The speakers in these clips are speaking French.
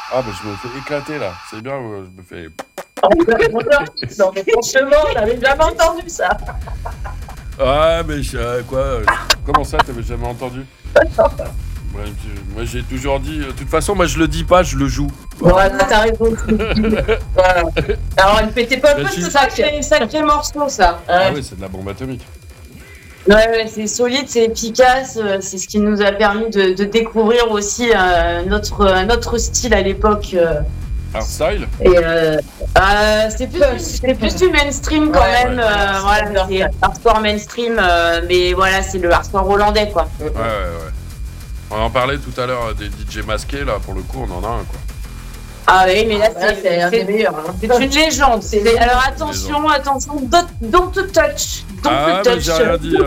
Ah, bah, je me fais éclater, là. C'est bien, je me fais... Non, mais franchement, on n'avait jamais entendu ça. Ouais, mais quoi comment ça, t'avais jamais entendu? Ouais, moi, j'ai toujours dit... De toute façon, moi, je le dis pas, je le joue. Ouais, t'as raison. Voilà. Alors, il pétait pas un peu, c'est sacré morceau, ça. Ah oui, c'est de la bombe atomique. Ouais, c'est solide, c'est efficace, c'est ce qui nous a permis de découvrir aussi notre style à l'époque. Hardstyle. Et c'était plus du mainstream quand même. Voilà, c'est hardcore mainstream, mais voilà, c'est le hardcore hollandais, quoi. Ouais. On en parlait tout à l'heure des DJ masqués, là, pour le coup, on en a un, quoi. Ah oui, mais là, c'est un des meilleurs. Hein. C'est une légende. Alors attention, don't touch. Mais j'ai rien dit.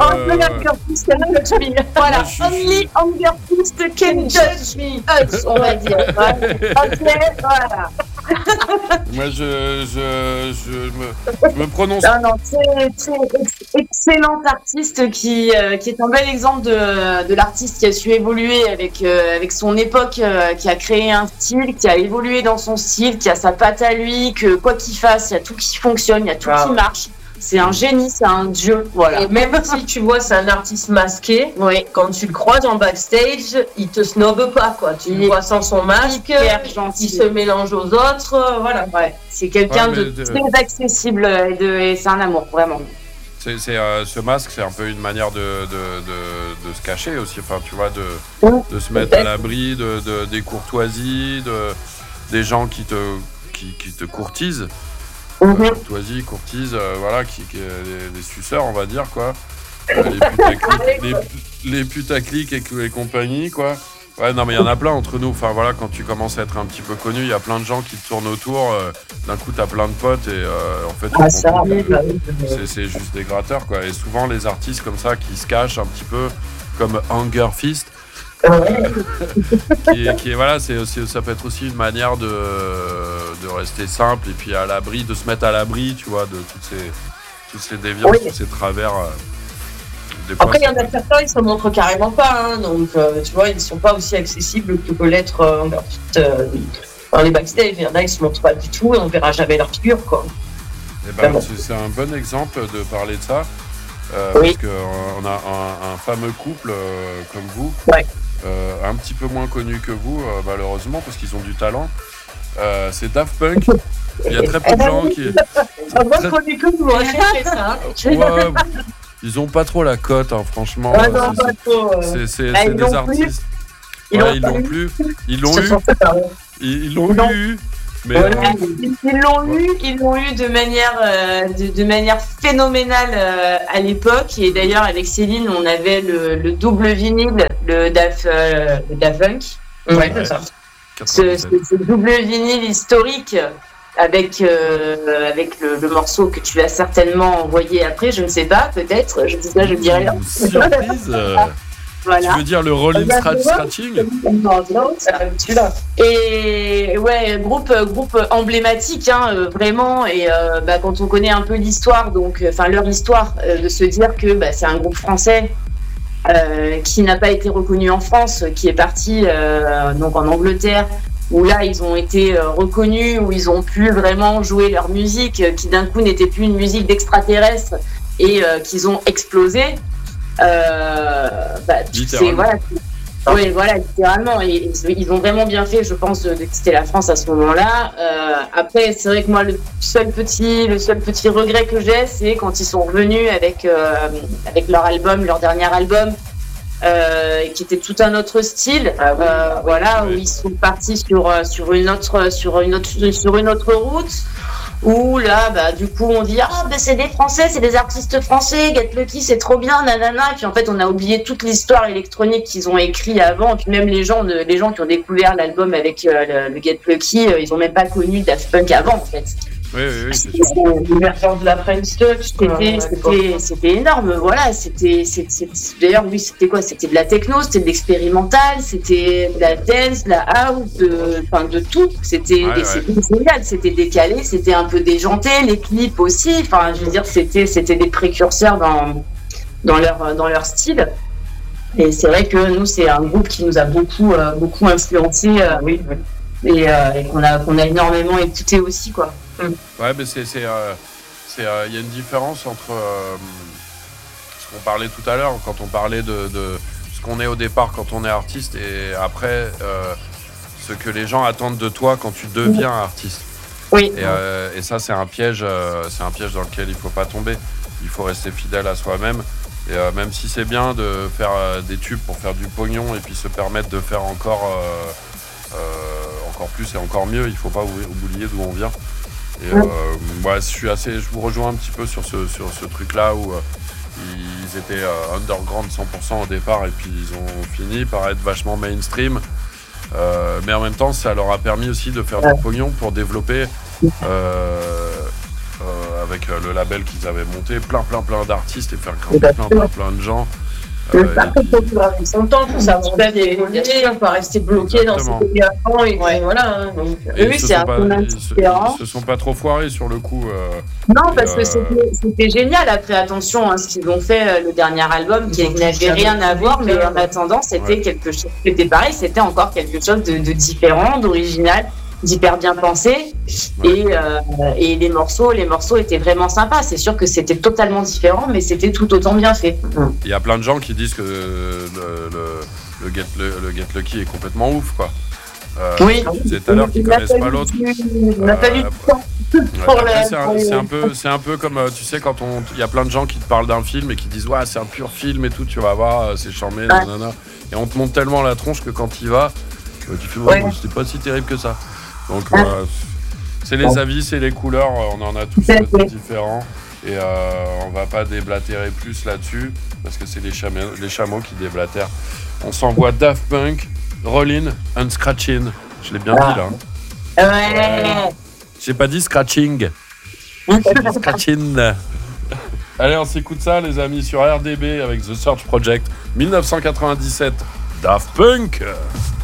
Voilà, only Hunger Fist can touch me. On va dire. Ok, voilà. Moi, je me prononce. Non, c'est excellent artiste qui est un bel exemple de l'artiste qui a su évoluer avec son époque, qui a créé un style, qui a évolué dans son style, qui a sa patte à lui, que quoi qu'il fasse, il y a tout qui fonctionne, il y a tout qui marche. C'est un génie, c'est un dieu, voilà. Et même si tu vois, c'est un artiste masqué, oui. Quand tu le croises en backstage, il te snobe pas, quoi. Tu le vois sans son masque, il se mélange aux autres, voilà. Ouais. C'est quelqu'un de très accessible et c'est un amour, vraiment. Ce masque, c'est un peu une manière de se cacher aussi, enfin, tu vois, de se mettre à l'abri des courtoisies, des gens qui te courtisent. Courtoisie, courtise, voilà, les suceurs, on va dire, quoi. Les putaclics et compagnie, quoi. Ouais, non, mais il y en a plein entre nous. Enfin, voilà, quand tu commences à être un petit peu connu, il y a plein de gens qui te tournent autour. D'un coup, t'as plein de potes et en fait, c'est juste des gratteurs, quoi. Et souvent, les artistes comme ça qui se cachent un petit peu, comme Hunger Fist, qui est voilà, ça peut être aussi une manière de rester simple et puis à l'abri, de se mettre à l'abri, tu vois, de toutes ces déviances, tous ces travers. Après, il y en a certains, ils se montrent carrément pas, hein, donc tu vois, ils ne sont pas aussi accessibles que peut l'être dans les backstage. Il y en a, ils se montrent pas du tout et on verra jamais leur figure, quoi. Et ben, c'est un bon exemple de parler de ça, parce qu'on a un fameux couple comme vous. Ouais. Un petit peu moins connu que vous, malheureusement, parce qu'ils ont du talent. C'est Daft Punk. Il y a très peu de gens qui... Moins connu que vous, ça. Ouais, ils ont pas trop la cote, hein, franchement. C'est des artistes. Ils l'ont plus. Ils l'ont eu. Ils l'ont eu. Mais ils l'ont eu de manière phénoménale à l'époque. Et d'ailleurs, avec Céline, on avait le double vinyle, le Daft Punk. Ouais, c'est ça. Ce double vinyle historique avec le morceau que tu as certainement envoyé après, je ne sais pas, peut-être. Je dis ça, je dirais rien. Surprise. Voilà. Tu veux dire le Rolling Scratching? Non, celui-là. Et ouais, groupe emblématique, hein, vraiment. Et quand on connaît un peu l'histoire, leur histoire, de se dire que c'est un groupe français qui n'a pas été reconnu en France, qui est parti donc en Angleterre, où là ils ont été reconnus, où ils ont pu vraiment jouer leur musique, qui d'un coup n'était plus une musique d'extraterrestres et qu'ils ont explosé. Littéralement. Et ils ont vraiment bien fait, je pense, de quitter la France à ce moment-là. Après, c'est vrai que moi, le seul petit regret que j'ai, c'est quand ils sont revenus avec leur dernier album, qui était tout un autre style, où ils sont partis sur une autre route. Où là, du coup, on dit c'est des Français, c'est des artistes français, Get Lucky, c'est trop bien, nanana. Et puis en fait, on a oublié toute l'histoire électronique qu'ils ont écrit avant. Et puis même les gens qui ont découvert l'album avec le Get Lucky, ils ont même pas connu Daft Punk avant, en fait. Oui, c'est l'ouverture de la French Touch. C'était énorme, voilà. D'ailleurs, lui, c'était quoi? C'était de la techno, c'était de l'expérimental, c'était de la dance, de la house, de tout. C'était génial, c'était décalé, c'était un peu déjanté, les clips aussi. Enfin, je veux dire, c'était des précurseurs dans leur style. Et c'est vrai que nous, c'est un groupe qui nous a beaucoup influencé. et qu'on a énormément écouté aussi, quoi. Ouais, mais il y a une différence entre ce qu'on parlait tout à l'heure, quand on parlait de ce qu'on est au départ quand on est artiste, et après ce que les gens attendent de toi quand tu deviens artiste. Oui. Et ça, c'est un piège dans lequel il faut pas tomber. Il faut rester fidèle à soi-même. Et même si c'est bien de faire des tubes pour faire du pognon et puis se permettre de faire encore plus et encore mieux, il faut pas oublier d'où on vient. Et je vous rejoins un petit peu sur ce truc-là où ils étaient underground 100% au départ et puis ils ont fini par être vachement mainstream. Mais en même temps, ça leur a permis aussi de faire du pognon pour développer avec le label qu'ils avaient monté, plein d'artistes et faire plein de gens. Après, il faut plus ramener son temps pour savoir évoluer, on va rester bloqué dans ces pays à fond et voilà. Donc, oui, c'est un peu différent. Ils se sont pas trop foirés sur le coup. Non, parce que c'était génial. Après, attention, ce qu'ils ont fait, le dernier album, qui n'avait rien à voir, mais en attendant, c'était quelque chose. C'était pareil, c'était encore quelque chose de différent, d'original, d'hyper bien pensé. Et les morceaux étaient vraiment sympas. C'est sûr que c'était totalement différent, mais c'était tout autant bien fait. Il y a plein de gens qui disent que le Get Lucky est complètement ouf, quoi. Oui. C'est tout à l'heure qu'ils connaissent pas l'autre. On n'a pas eu de temps. C'est un peu comme, tu sais, quand il y a plein de gens qui te parlent d'un film et qui disent ouais, c'est un pur film et tout, tu vas voir, c'est charmé, nanana. Et on te monte tellement la tronche que quand tu y vas, tu fais c'était pas si terrible que ça. Donc c'est les avis, c'est les couleurs, on en a tous différents et on va pas déblatérer plus là-dessus parce que c'est les chameaux qui déblatèrent. On s'envoie Daft Punk, Rollin' and Scratchin'. Je l'ai bien dit là. Ouais. J'ai pas dit scratching. J'ai dit scratching. Allez, on s'écoute ça les amis sur RDB avec The Search Project 1997. Daft Punk.